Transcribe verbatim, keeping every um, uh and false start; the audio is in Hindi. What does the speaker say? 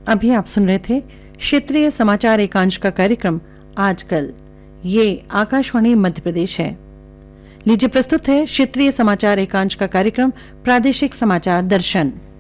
अभी आप सुन रहे थे क्षेत्रीय समाचार एकांश का कार्यक्रम आजकल। ये आकाशवाणी मध्य प्रदेश है। लीजिए प्रस्तुत है क्षेत्रीय समाचार एकांश का कार्यक्रम प्रादेशिक समाचार दर्शन।